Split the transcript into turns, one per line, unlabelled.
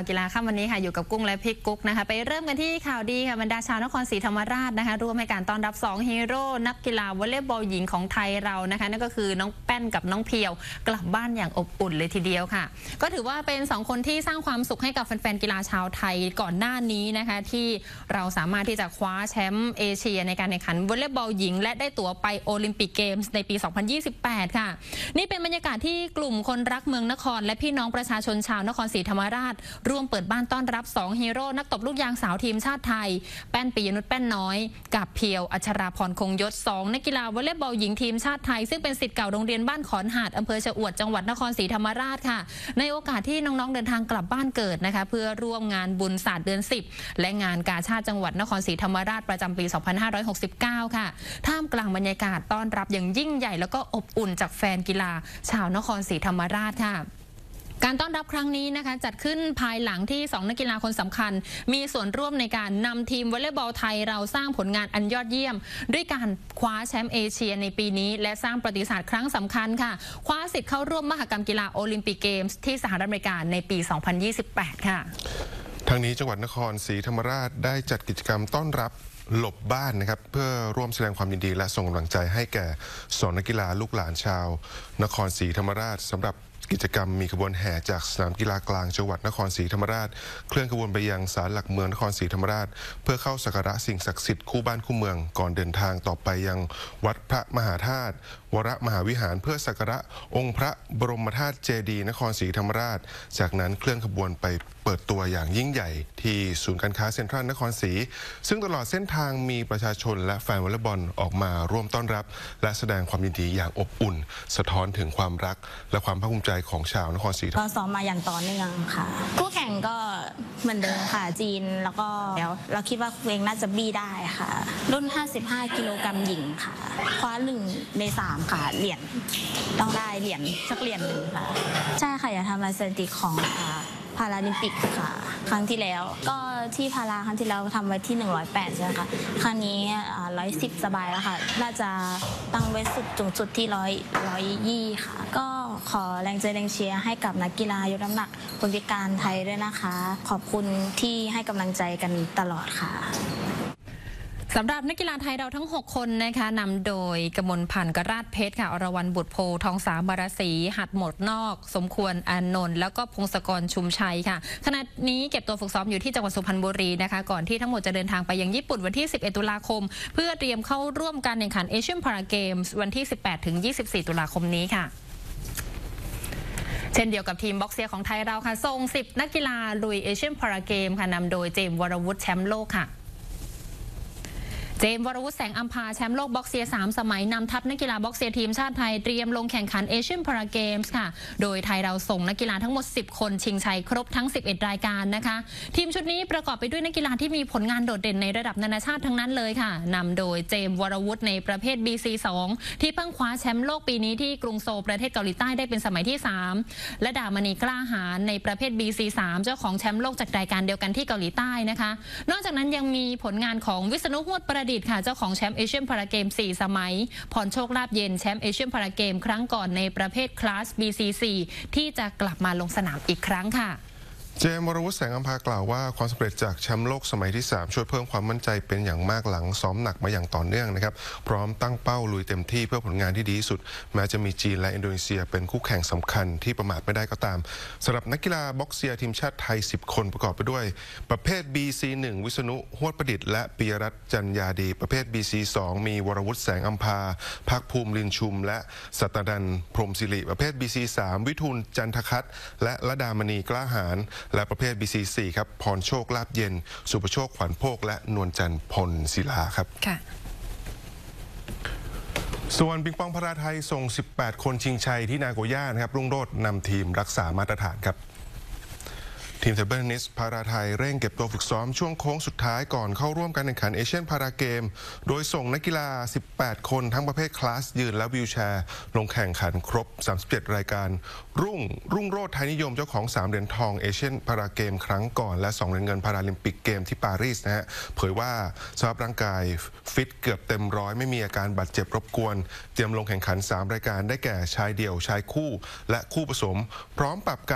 กีฬาค่ำวันนี้ค่ะอยู่กับกุ้งและพี่กุ๊กนะคะไปเริ่มกันที่ข่าวดีค่ะบรรดาชาวนครศรีธรรมราชนะคะร่วมให้การต้อนรับ2ฮีโร่นักกีฬาวอลเลย์บอลหญิงของไทยเรานะคะนั่นก็คือน้องแป้นกับน้องเพียวกลับบ้านอย่างอบอุ่นเลยทีเดียวค่ะก็ถือว่าเป็น2คนที่สร้างความสุขให้กับแฟนๆกีฬาชาวไทยก่อนหน้านี้นะคะที่เราสามารถที่จะคว้าแชมป์เอเชียในการแข่งขันวอลเลย์บอลหญิงและได้ตั๋วไปโอลิมปิกเกมส์ในปี 2028 ค่ะนี่เป็นบรรยากาศที่กลุ่มคนรักเมืองนครและพี่น้องประชาชนชาวนครศรีธรรมราชร่วมเปิดบ้านต้อนรับ2ฮีโร่นักตบลูกยางสาวทีมชาติไทยแป้นปิยนุชแป้นน้อยกับเพียวอัชราพรคงยศ2นักกีฬาวอลเลย์บอลหญิงทีมชาติไทยซึ่งเป็นศิษย์เก่าโรงเรียนบ้านขอนหาดอำเภอชะอวดจังหวัดนครศรีธรรมราชค่ะในโอกาสที่น้องๆเดินทางกลับบ้านเกิดนะคะเพื่อร่วมงานบุญศาสตร์เดือน10และงานกาชาดจังหวัดนครศรีธรรมราชประจำปี 2569 ค่ะท่ามกลางบรรยากาศต้อนรับอย่างยิ่งใหญ่แล้วก็อบอุ่นจากแฟนกีฬาชาวนครศรีธรรมราชค่ะการต้อนรับครั้งนี้นะคะจัดขึ้นภายหลังที่2นักกีฬาคนสำคัญมีส่วนร่วมในการนำทีมวอลเลย์บอลไทยเราสร้างผลงานอันยอดเยี่ยมด้วยการคว้าแชมป์เอเชียในปีนี้และสร้างประวัติศาสตร์ครั้งสำคัญค่ะคว้าสิทธิ์เข้าร่วมมหกรรมกีฬาโอลิมปิกเกมส์ที่สหรัฐอเมริกาในปี 2028 ค่ะ
ทางนี้จังหวัดนครศรีธรรมราชได้จัดกิจกรรมต้อนรับหลบบ้านนะครับเพื่อร่วมแสดงความยินดีและส่งกำลังใจให้แก่2นักกีฬาลูกหลานชาวนครศรีธรรมราชสำหรับกิจกรรมมีขบวนแห่จากสนามกีฬากลางจังหวัดนครศรีธรรมราชเคลื่อนขบวนไปยังศาลหลักเมืองนครศรีธรรมราชเพื่อเข้าสักการะสิ่งศักดิ์สิทธิ์คู่บ้านคู่เมืองก่อนเดินทางต่อไปยังวัดพระมหาธาตุวรมหาวิหารเพื่อสักการะองค์พระบรมธาตุเจดีย์นครศรีธรรมราชจากนั้นเคลื่อนขบวนไปเปิดตัวอย่างยิ่งใหญ่ที่ศูนย์การค้าเซ็นทรัลนครศรีซึ่งตลอดเส้นทางมีประชาชนและแฟนวอลเลย์บอลออกมาร่วมต้อนรับและแสดงความยินดีอย่างอบอุ่นสะท้อนถึงความรักและความภาคภูมิใจของชาวนครศรีธรรมราช
ก็ซ้อมมาอย่างต่อเนื่องค่ะคู่แข่งก็เหมือนเดิมค่ะจีนแล้วก็แล้วเราคิดว่าตัวเองน่าจะบี้ได้ค่ะรุ่น55กิโลกรัมหญิงค่ะคว้า1 ใน 3ค่ะเหรียญต้องได้เหรียญสักเหรียญหนึ่งค่ะใช่ค่ะอยากทำลายสถิติของพาราลิมปิกค่ะครั้งที่แล้วก็ที่พาราครั้งที่แล้วทำไว้ที่108ใช่ไหมคะครั้งนี้110สบายแล้วค่ะน่าจะตั้งไว้สูงสุดที่120ค่ะก็ขอแรงใจแรงเชียร์ให้กับนักกีฬายกน้ำหนักคนพิการไทยด้วยนะคะขอบคุณที่ให้กำลังใจกันตลอดค่ะ
สำหรับนักกีฬาไทยเราทั้ง6คนนะคะนำโดยกมลพันธ์กราชเพชรค่ะอรวรรณบุตรโพทองสาบารสีหัดหมดนอกสมควรอานนท์แล้วก็พงศกรชุมชัยค่ะขณะนี้เก็บตัวฝึกซ้อมอยู่ที่จังหวัดสุพรรณบุรีนะคะก่อนที่ทั้งหมดจะเดินทางไปยังญี่ปุ่นวันที่11ตุลาคมเพื่อเตรียมเข้าร่วมการแข่งขันเอเชียนพาราเกมส์วันที่18ถึง24ตุลาคมนี้ค่ะเช่นเดียวกับทีมบ็อกเซียของไทยเราค่ะส่ง10นักกีฬาลุยเอเชียนพาราเกมค่ะนำโดยเจมส์วรวุฒิแชมป์โลกค่ะเจมส์วรวุฒิแสงอัมพาแชมป์โลกบ็อกเซีย3 สมัยนำทัพนักกีฬาบ็อกเซียทีมชาติไทยเตรียมลงแข่งขันเอเชียนพาราเกมส์ค่ะโดยไทยเราส่งนักกีฬาทั้งหมด10คนชิงชัยครบทั้ง11รายการนะคะทีมชุดนี้ประกอบไปด้วยนักกีฬาที่มีผลงานโดดเด่นในระดับนานาชาติทั้งนั้นเลยค่ะนำโดยเจมส์วรวุฒิในประเภท BC2 ที่เพิ่งคว้าแชมป์โลกปีนี้ที่กรุงโซลประเทศเกาหลีใต้ได้เป็นสมัยที่3และดามณีกล้าหาญในประเภท BC3 เจ้าของแชมป์โลกจากรายการเดียวกันที่เกาหลีใต้นะคะนอกจากนั้นยังมีผลงานของวิษณุ ฮวดประดิษฐ์ค่ะเจ้าของแชมป์เอเชียนพาราเกม4 สมัยพรโชคลาภเย็นแชมป์เอเชียนพาราเกมครั้งก่อนในประเภทคลาส BC4 ที่จะกลับมาลงสนามอีกครั้งค่ะ
เจมส์วรวุฒิแสงอัมพากล่าวว่าความสำเร็จจากแชมป์โลกสมัยที่3ช่วยเพิ่มความมั่นใจเป็นอย่างมากหลังซ้อมหนักมาอย่างต่อเนื่องนะครับพร้อมตั้งเป้าลุยเต็มที่เพื่อผลงานที่ดีที่สุดแม้จะมีจีนและอินโดนีเซียเป็นคู่แข่งสำคัญที่ประมาทไม่ได้ก็ตามสำหรับนักกีฬาบ็อกเซียทีมชาติไทย10คนประกอบไปด้วยประเภท BC1 วิษณุ ฮวดประดิษฐ์และปิยรัตน์จันยาดีประเภท BC2 มีวรวุฒิแสงอัมพาภาคภูมิลินชุมและสัตดันพรหมศิริประเภท BC3 วิทูลจันทคัตและระดามณีกล้าหาญและประเภท BC4 ครับพรโชคลาภเย็นสุภโชคขวัญโภคและนวลจันทร์พลศิลาครับส่วนปิงปองพาราไทยส่ง18คนชิงชัยที่นาโกย่านะครับรุ่งโรจน์นำทีมรักษามาตรฐานครับทีมเทเบิลเทนนิสพาราไทยเร่งเก็บตัวฝึกซ้อมช่วงโค้งสุดท้ายก่อนเข้าร่วมการแข่งขันเอเชียนพาราเกมโดยส่งนักกีฬา18คนทั้งประเภทคลาสยืนและวีลแชร์ลงแข่งขันครบ37รายการรุ่งโรจน์ไทยนิยมเจ้าของ3เหรียญทองเอเชียนพาราเกมครั้งก่อนและ2เหรียญเงินพาราลิมปิกเกมที่ปารีสนะฮะเผยว่าสภาพร่างกายฟิตเกือบเต็มร้อยไม่มีอาการบาดเจ็บรบกวนเตรียมลงแข่งขัน3รายการได้แก่ชายเดี่ยวชายคู่และคู่ผสมพร้อมปรับ